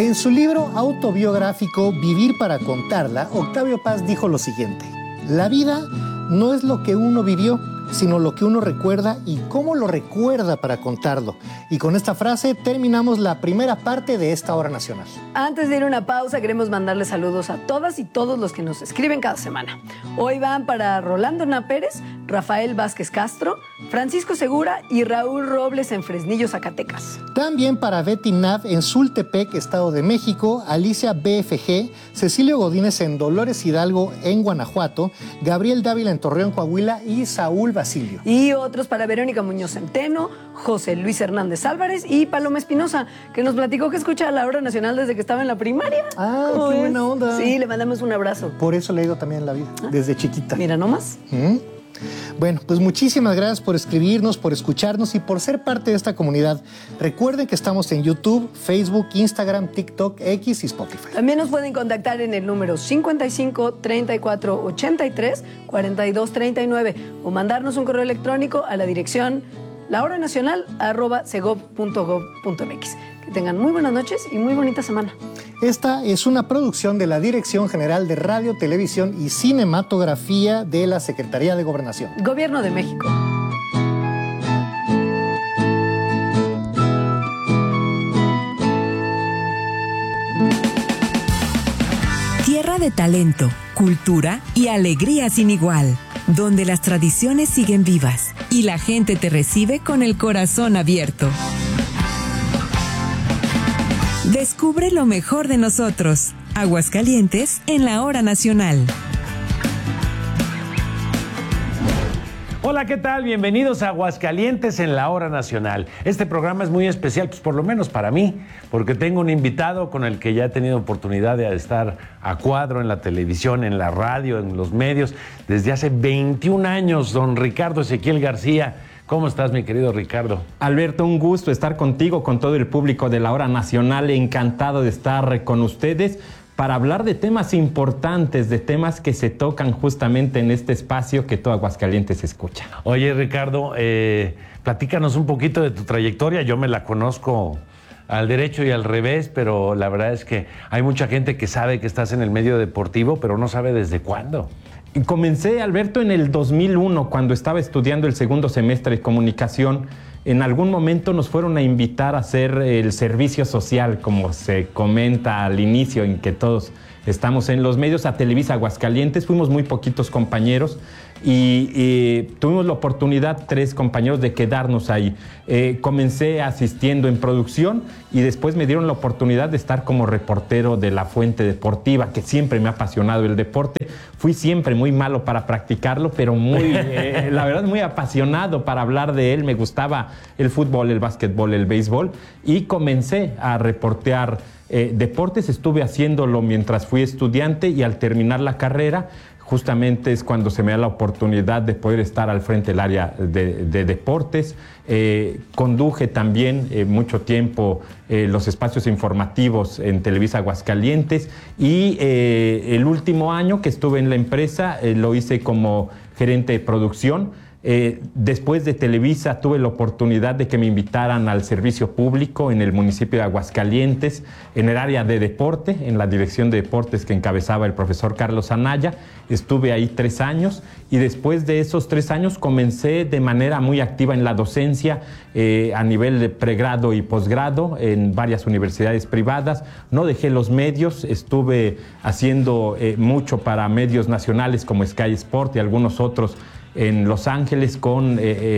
En su libro autobiográfico Vivir para contarla, Octavio Paz dijo lo siguiente: la vida no es lo que uno vivió, sino lo que uno recuerda y cómo lo recuerda para contarlo. Y con esta frase terminamos la primera parte de esta Hora Nacional. Antes de ir a una pausa, queremos mandarle saludos a todas y todos los que nos escriben cada semana. Hoy van para Rolando Ná Pérez, Rafael Vázquez Castro, Francisco Segura y Raúl Robles en Fresnillo, Zacatecas. También para Betty Nav en Sultepec, Estado de México, Alicia BFG, Cecilio Godínez en Dolores Hidalgo, en Guanajuato, Gabriel Dávila en Torreón, Coahuila y Saúl Basilio. Y otros para Verónica Muñoz Centeno, José Luis Hernández Álvarez y Paloma Espinosa, que nos platicó que escucha la Hora Nacional desde que estaba en la primaria. Ah, qué buena onda. Sí, le mandamos un abrazo. Por eso le he ido también en la vida, desde chiquita. Mira nomás. Bueno, pues muchísimas gracias por escribirnos, por escucharnos y por ser parte de esta comunidad. Recuerden que estamos en YouTube, Facebook, Instagram, TikTok, X y Spotify. También nos pueden contactar en el número 55 34 83 42 39 o mandarnos un correo electrónico a la dirección lahoranacional@segov.gov.mx. Que tengan muy buenas noches y muy bonita semana. Esta es una producción de la Dirección General de Radio, Televisión y Cinematografía de la Secretaría de Gobernación. Gobierno de México. Tierra de talento, cultura y alegría sin igual, donde las tradiciones siguen vivas y la gente te recibe con el corazón abierto. Descubre lo mejor de nosotros. Aguascalientes en la Hora Nacional. Hola, ¿qué tal? Bienvenidos a Aguascalientes en la Hora Nacional. Este programa es muy especial, pues por lo menos para mí, porque tengo un invitado con el que ya he tenido oportunidad de estar a cuadro en la televisión, en la radio, en los medios, desde hace 21 años, don Ricardo Ezequiel García. ¿Cómo estás, mi querido Ricardo? Alberto, un gusto estar contigo, con todo el público de la Hora Nacional. Encantado de estar con ustedes para hablar de temas importantes, de temas que se tocan justamente en este espacio que todo Aguascalientes escucha. Oye, Ricardo, platícanos un poquito de tu trayectoria. Yo me la conozco al derecho y al revés, pero la verdad es que hay mucha gente que sabe que estás en el medio deportivo, pero no sabe desde cuándo. Comencé, Alberto, en el 2001, cuando estaba estudiando el segundo semestre de comunicación. En algún momento nos fueron a invitar a hacer el servicio social, como se comenta al inicio, en que todos estamos en los medios, a Televisa Aguascalientes. Fuimos muy poquitos compañeros y tuvimos la oportunidad, 3 compañeros, de quedarnos ahí. Comencé asistiendo en producción y después me dieron la oportunidad de estar como reportero de La Fuente Deportiva, que siempre me ha apasionado el deporte. Fui siempre muy malo para practicarlo, pero la verdad, muy apasionado para hablar de él. Me gustaba el fútbol, el básquetbol, el béisbol, y comencé a reportear deportes. Estuve haciéndolo mientras fui estudiante y al terminar la carrera, justamente es cuando se me da la oportunidad de poder estar al frente del área de deportes. Conduje también mucho tiempo los espacios informativos en Televisa Aguascalientes y el último año que estuve en la empresa lo hice como gerente de producción. Después de Televisa tuve la oportunidad de que me invitaran al servicio público en el municipio de Aguascalientes, en el área de deporte, en la dirección de deportes que encabezaba el profesor Carlos Anaya. Estuve ahí 3 años y después de esos 3 años comencé de manera muy activa en la docencia a nivel de pregrado y posgrado en varias universidades privadas. No dejé los medios, estuve haciendo mucho para medios nacionales como Sky Sport y algunos otros en Los Ángeles con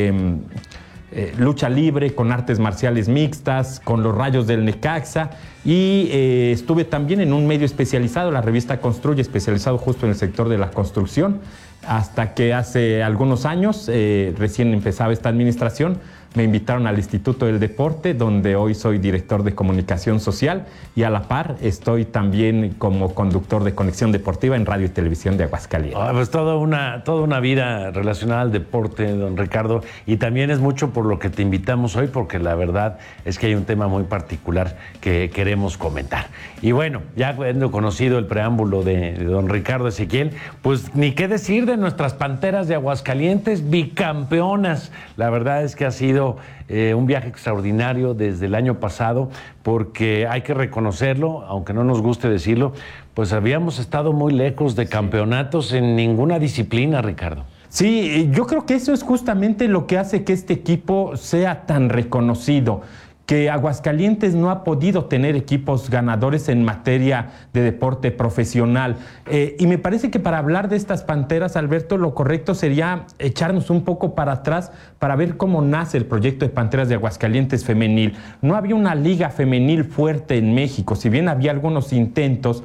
lucha libre, con artes marciales mixtas, con los Rayos del Necaxa y estuve también en un medio especializado, la revista Construye, especializado justo en el sector de la construcción, hasta que hace algunos años, recién empezaba esta administración, me invitaron al Instituto del Deporte, donde hoy soy director de comunicación social y a la par estoy también como conductor de Conexión Deportiva en Radio y Televisión de Aguascalientes. Pues toda una vida relacionada al deporte, don Ricardo, y también es mucho por lo que te invitamos hoy, porque la verdad es que hay un tema muy particular que queremos comentar. Y bueno, ya habiendo conocido el preámbulo de don Ricardo Ezequiel, pues ni qué decir de nuestras Panteras de Aguascalientes, bicampeonas. La verdad es que ha sido sido un viaje extraordinario desde el año pasado, porque hay que reconocerlo, aunque no nos guste decirlo, pues habíamos estado muy lejos de campeonatos en ninguna disciplina, Ricardo. Sí, yo creo que eso es justamente lo que hace que este equipo sea tan reconocido, que Aguascalientes no ha podido tener equipos ganadores en materia de deporte profesional. Y me parece que para hablar de estas Panteras, Alberto, lo correcto sería echarnos un poco para atrás para ver cómo nace el proyecto de Panteras de Aguascalientes femenil. No había una liga femenil fuerte en México, si bien había algunos intentos,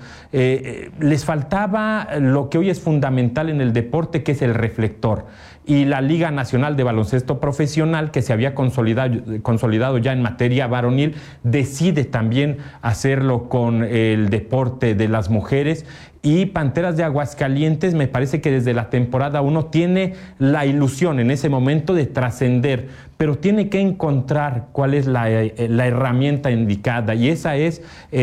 les faltaba lo que hoy es fundamental en el deporte, que es el reflector. Y la Liga Nacional de Baloncesto Profesional, que se había consolidado ya en materia varonil, decide también hacerlo con el deporte de las mujeres. Y Panteras de Aguascalientes, me parece que desde la temporada 1 tiene la ilusión en ese momento de trascender, pero tiene que encontrar cuál es la herramienta indicada, y esa es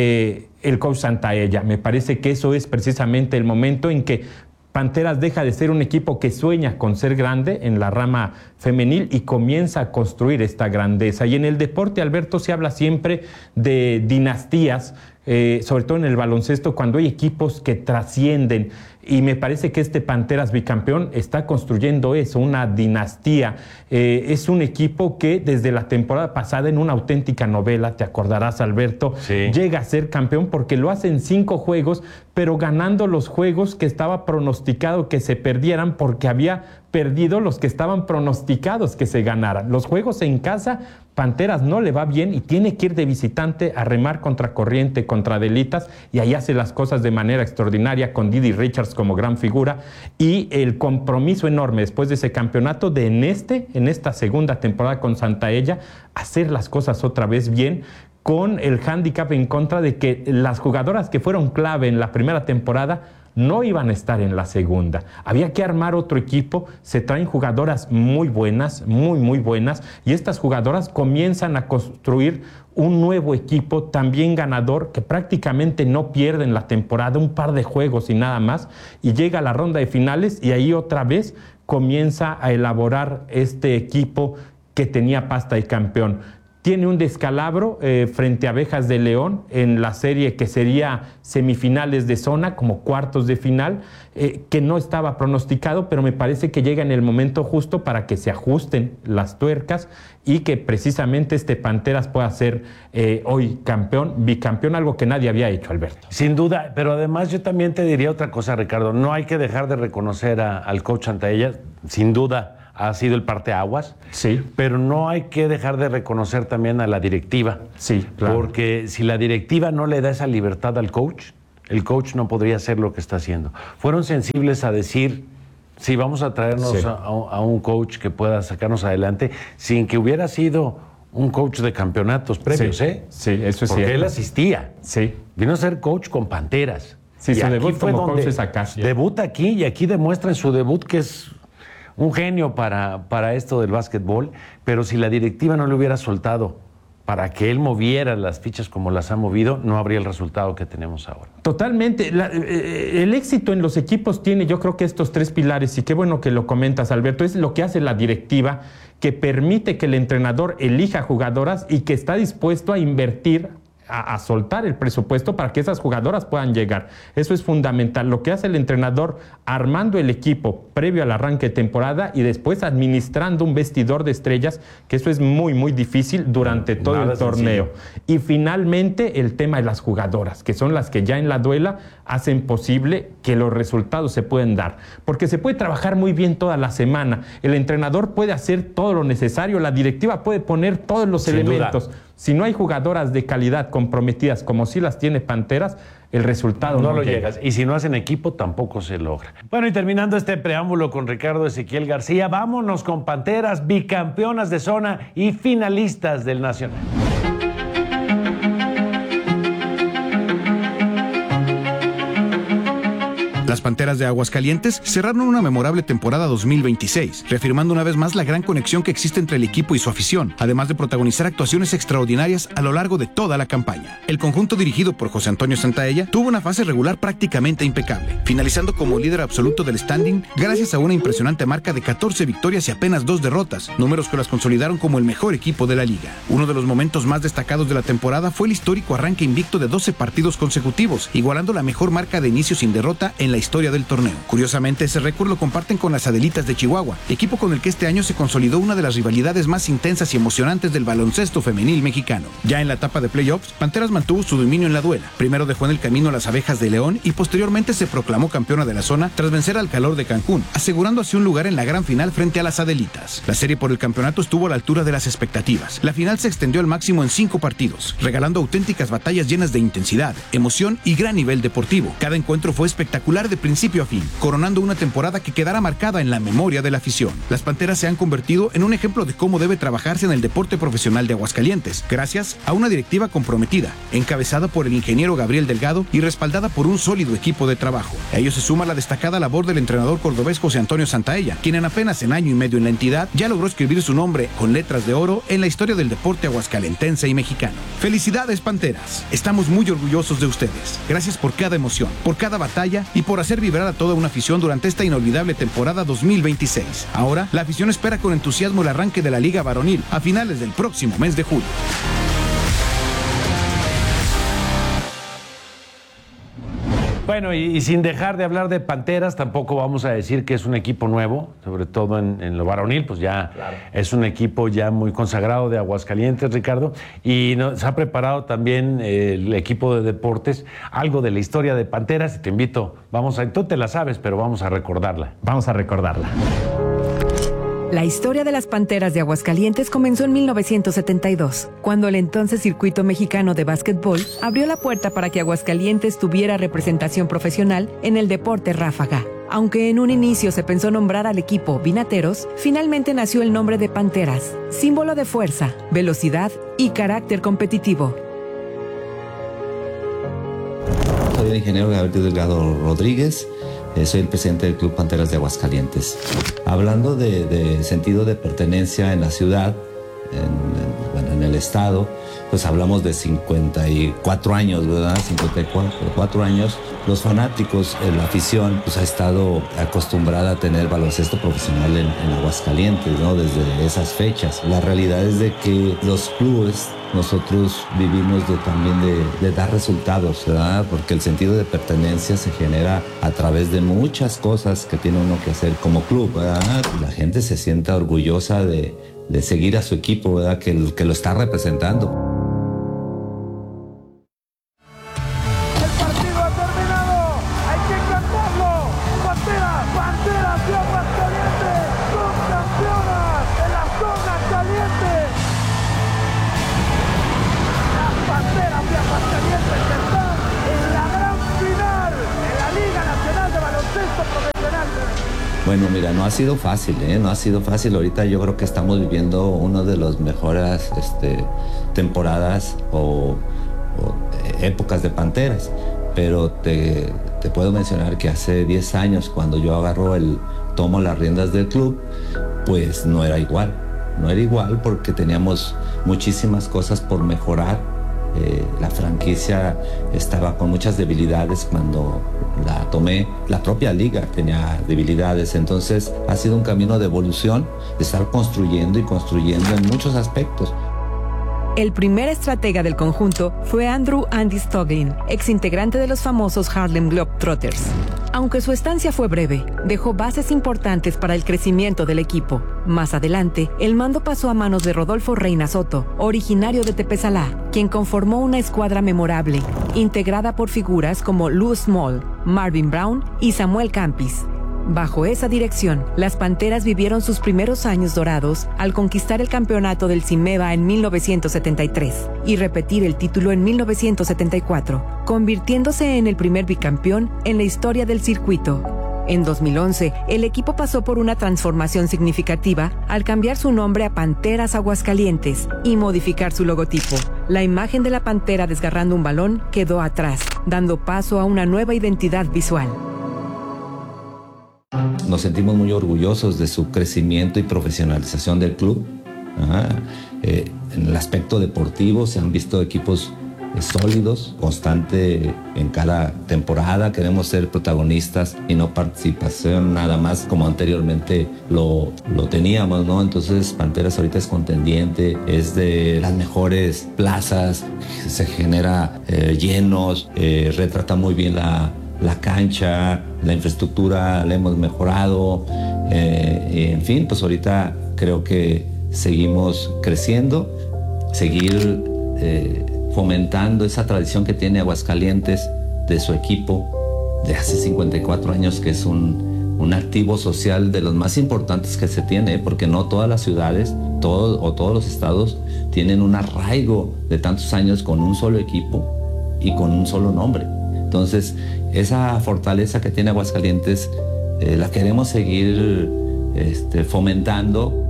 el coach Santaella. Me parece que eso es precisamente el momento en que Panteras deja de ser un equipo que sueña con ser grande en la rama femenil y comienza a construir esta grandeza. Y en el deporte, Alberto, se habla siempre de dinastías, sobre todo en el baloncesto, cuando hay equipos que trascienden. Y me parece que este Panteras bicampeón está construyendo eso, una dinastía. Es un equipo que desde la temporada pasada, en una auténtica novela, te acordarás, Alberto, sí, llega a ser campeón porque lo hace en 5 juegos, pero ganando los juegos que estaba pronosticado que se perdieran, porque había perdido los que estaban pronosticados que se ganaran. Los juegos en casa, Panteras no le va bien y tiene que ir de visitante a remar contra corriente, contra Delitas, y ahí hace las cosas de manera extraordinaria con Didi Richards como gran figura, y el compromiso enorme después de ese campeonato de en esta segunda temporada con Santaella, hacer las cosas otra vez bien, con el hándicap en contra de que las jugadoras que fueron clave en la primera temporada no iban a estar en la segunda. Había que armar otro equipo, se traen jugadoras muy buenas, muy buenas, y estas jugadoras comienzan a construir un nuevo equipo también ganador, que prácticamente no pierde en la temporada, un par de juegos y nada más, y llega a la ronda de finales y ahí otra vez comienza a elaborar este equipo que tenía pasta de campeón. Tiene un descalabro frente a Abejas de León en la serie que sería semifinales de zona, como cuartos de final, que no estaba pronosticado, pero me parece que llega en el momento justo para que se ajusten las tuercas y que precisamente este Panteras pueda ser hoy bicampeón, algo que nadie había hecho, Alberto. Sin duda, pero además yo también te diría otra cosa, Ricardo. No hay que dejar de reconocer al coach Santaella, sin duda. Ha sido el parteaguas, sí, pero no hay que dejar de reconocer también a la directiva. Sí, claro. Porque si la directiva no le da esa libertad al coach, el coach no podría hacer lo que está haciendo. Fueron sensibles a decir, sí, vamos a traernos sí, a un coach que pueda sacarnos adelante, sin que hubiera sido un coach de campeonatos previos, sí, ¿eh? Sí, eso es porque cierto. Él asistía. Sí. Vino a ser coach con Panteras. Sí, su debut como coach es acá. Debuta aquí, y aquí demuestra en su debut que es un genio para esto del básquetbol, pero si la directiva no le hubiera soltado para que él moviera las fichas como las ha movido, no habría el resultado que tenemos ahora. Totalmente. El éxito en los equipos tiene, yo creo que estos 3 pilares, y qué bueno que lo comentas, Alberto, es lo que hace la directiva, que permite que el entrenador elija jugadoras y que está dispuesto a invertir, a soltar el presupuesto para que esas jugadoras puedan llegar. Eso es fundamental. Lo que hace el entrenador armando el equipo previo al arranque de temporada y después administrando un vestidor de estrellas, que eso es muy difícil durante todo el torneo. Y finalmente el tema de las jugadoras, que son las que ya en la duela hacen posible que los resultados se pueden dar. Porque se puede trabajar muy bien toda la semana. El entrenador puede hacer todo lo necesario, la directiva puede poner todos los elementos. Duda. Si no hay jugadoras de calidad comprometidas como sí las tiene Panteras, el resultado no lo llegas. Y si no hacen equipo, tampoco se logra. Bueno, y terminando este preámbulo con Ricardo Ezequiel García, vámonos con Panteras, bicampeonas de zona y finalistas del Nacional. Las Panteras de Aguascalientes cerraron una memorable temporada 2026, reafirmando una vez más la gran conexión que existe entre el equipo y su afición, además de protagonizar actuaciones extraordinarias a lo largo de toda la campaña. El conjunto dirigido por José Antonio Santaella tuvo una fase regular prácticamente impecable, finalizando como líder absoluto del standing gracias a una impresionante marca de 14 victorias y apenas 2 derrotas, números que las consolidaron como el mejor equipo de la liga. Uno de los momentos más destacados de la temporada fue el histórico arranque invicto de 12 partidos consecutivos, igualando la mejor marca de inicio sin derrota en la historia del torneo. Curiosamente, ese récord lo comparten con las Adelitas de Chihuahua, equipo con el que este año se consolidó una de las rivalidades más intensas y emocionantes del baloncesto femenil mexicano. Ya en la etapa de playoffs, Panteras mantuvo su dominio en la duela. Primero dejó en el camino a las Abejas de León y posteriormente se proclamó campeona de la zona tras vencer al Calor de Cancún, asegurando así un lugar en la gran final frente a las Adelitas. La serie por el campeonato estuvo a la altura de las expectativas. La final se extendió al máximo en 5 partidos, regalando auténticas batallas llenas de intensidad, emoción y gran nivel deportivo. Cada encuentro fue espectacular de principio a fin, coronando una temporada que quedará marcada en la memoria de la afición. Las Panteras se han convertido en un ejemplo de cómo debe trabajarse en el deporte profesional de Aguascalientes, gracias a una directiva comprometida, encabezada por el ingeniero Gabriel Delgado y respaldada por un sólido equipo de trabajo. A ello se suma la destacada labor del entrenador cordobés José Antonio Santaella, quien en apenas año y medio en la entidad ya logró escribir su nombre con letras de oro en la historia del deporte aguascalentense y mexicano. ¡Felicidades, Panteras! Estamos muy orgullosos de ustedes. Gracias por cada emoción, por cada batalla y por hacer vibrar a toda una afición durante esta inolvidable temporada 2026. Ahora, la afición espera con entusiasmo el arranque de la Liga Varonil a finales del próximo mes de julio. Bueno, y sin dejar de hablar de Panteras, tampoco vamos a decir que es un equipo nuevo, sobre todo en lo varonil, pues ya claro. Es un equipo ya muy consagrado de Aguascalientes, Ricardo, y nos ha preparado también el equipo de deportes, algo de la historia de Panteras, y te invito, tú te la sabes, pero vamos a recordarla. Vamos a recordarla. La historia de las Panteras de Aguascalientes comenzó en 1972, cuando el entonces Circuito Mexicano de Básquetbol abrió la puerta para que Aguascalientes tuviera representación profesional en el deporte ráfaga. Aunque en un inicio se pensó nombrar al equipo Vinateros, finalmente nació el nombre de Panteras, símbolo de fuerza, velocidad y carácter competitivo. Soy el ingeniero Gabriel Delgado Rodríguez. Soy el presidente del Club Panteras de Aguascalientes. Hablando de sentido de pertenencia en la ciudad, en el estado, pues hablamos de 54 años, ¿verdad? 54 años. Los fanáticos, la afición, pues ha estado acostumbrada a tener baloncesto profesional en Aguascalientes, ¿no? Desde esas fechas. La realidad es de que los clubes, nosotros vivimos también de dar resultados, ¿verdad? Porque el sentido de pertenencia se genera a través de muchas cosas que tiene uno que hacer como club, ¿verdad? La gente se sienta orgullosa de seguir a su equipo, ¿verdad? Que lo está representando. Bueno, mira, no ha sido fácil, no ha sido fácil. Ahorita yo creo que estamos viviendo una de las mejores temporadas o épocas de Panteras. Pero te puedo mencionar que hace 10 años, cuando yo tomo las riendas del club, pues no era igual. No era igual porque teníamos muchísimas cosas por mejorar. La franquicia estaba con muchas debilidades cuando la tomé. La propia liga tenía debilidades. Entonces ha sido un camino de evolución, de estar construyendo y construyendo en muchos aspectos. El primer estratega del conjunto fue Andrew Andy Stoglin, exintegrante de los famosos Harlem Globetrotters. Aunque su estancia fue breve, dejó bases importantes para el crecimiento del equipo. Más adelante, el mando pasó a manos de Rodolfo Reina Soto, originario de Tepezalá, quien conformó una escuadra memorable, integrada por figuras como Lou Small, Marvin Brown y Samuel Campis. Bajo esa dirección, las Panteras vivieron sus primeros años dorados al conquistar el campeonato del CIMEVA en 1973 y repetir el título en 1974, convirtiéndose en el primer bicampeón en la historia del circuito. En 2011, el equipo pasó por una transformación significativa al cambiar su nombre a Panteras Aguascalientes y modificar su logotipo. La imagen de la pantera desgarrando un balón quedó atrás, dando paso a una nueva identidad visual. nos sentimos muy orgullosos de su crecimiento y profesionalización del club. En el aspecto deportivo se han visto equipos sólidos, constante en cada temporada. Queremos ser protagonistas y no participación nada más como anteriormente lo teníamos, ¿no? Entonces Panteras ahorita es contendiente, es de las mejores plazas, se genera llenos, retrata muy bien la cancha, la infraestructura la hemos mejorado, en fin, pues ahorita creo que seguimos creciendo, seguir fomentando esa tradición que tiene Aguascalientes de su equipo de hace 54 años, que es un activo social de los más importantes que se tiene, porque no todas las ciudades, todos los estados tienen un arraigo de tantos años con un solo equipo y con un solo nombre. Entonces, esa fortaleza que tiene Aguascalientes la queremos seguir fomentando